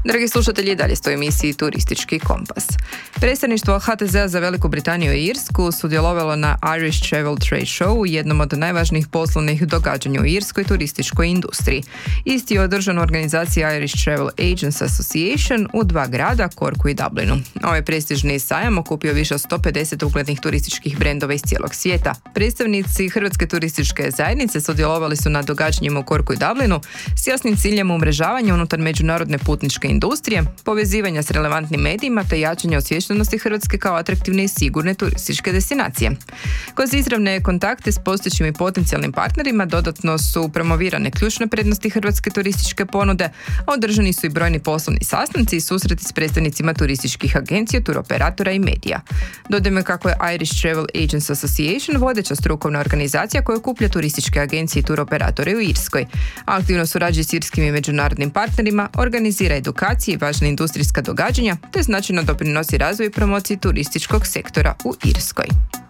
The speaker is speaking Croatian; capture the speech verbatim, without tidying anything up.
Dragi slušatelji, dalje stoji u emisiji Turistički kompas. Predstavništvo H T Z-a za Veliku Britaniju i Irsku sudjelovalo na Irish Travel Trade Show, jednom od najvažnijih poslovnih događanja u irskoj turističkoj industriji. Isti je održan u organizaciji Irish Travel Agents Association u dva grada, Corku i Dublinu. Ovaj prestižni sajam okupio više od sto pedeset uglednih turističkih brendova iz cijelog svijeta. Predstavnici Hrvatske turističke zajednice sudjelovali su na događanjima u Corku i Dublinu s jasnim ciljem umrežavanja unutar međunarodne putničke industrije, povezivanja s relevantnim medijima te jačanja osviještenosti Hrvatske kao atraktivne i sigurne turističke destinacije. Kroz izravne kontakte s postojećim i potencijalnim partnerima dodatno su promovirane ključne prednosti hrvatske turističke ponude, a održani su i brojni poslovni sastanci i susreti s predstavnicima turističkih agencija, turoperatora i medija. Dodajmo kako je Irish Travel Agents Association vodeća strukovna organizacija koja okuplja turističke agencije i turoperatore u Irskoj. Aktivno surađuje s irskim i međunarodnim partnerima, organizira edukacije i važna industrijska događanja, te značajno doprinosi razvoju i promociji turističkog sektora u Irskoj.